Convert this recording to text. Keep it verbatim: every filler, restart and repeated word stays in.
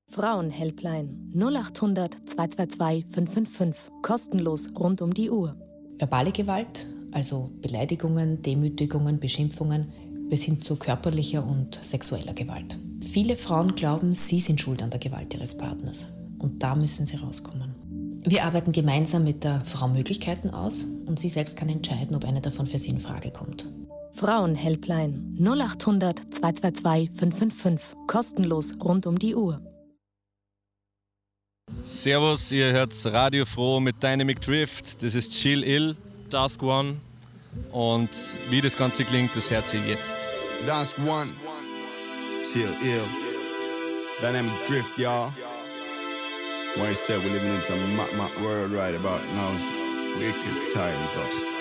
Frauenhelpline null acht hundert zwei zwei zwei fünf fünf fünf. Kostenlos rund um die Uhr. Verbale Gewalt, also Beleidigungen, Demütigungen, Beschimpfungen, bis hin zu körperlicher und sexueller Gewalt. Viele Frauen glauben, sie sind schuld an der Gewalt ihres Partners. Und da müssen sie rauskommen. Wir arbeiten gemeinsam mit der Frau Möglichkeiten aus und sie selbst kann entscheiden, ob eine davon für sie in Frage kommt. Frauenhelpline null acht hundert zwei zwei zwei fünf fünf fünf. Kostenlos rund um die Uhr. Servus, ihr hört Radio Froh mit Dynamic Drift. Das ist Chill Ill, Dusk One. Und wie das Ganze klingt, das hört ihr jetzt. Dusk One, Chill Ill, Dynamic Drift, y'all. Why I said we're living in some mad, mad world right about now. It's wicked times up.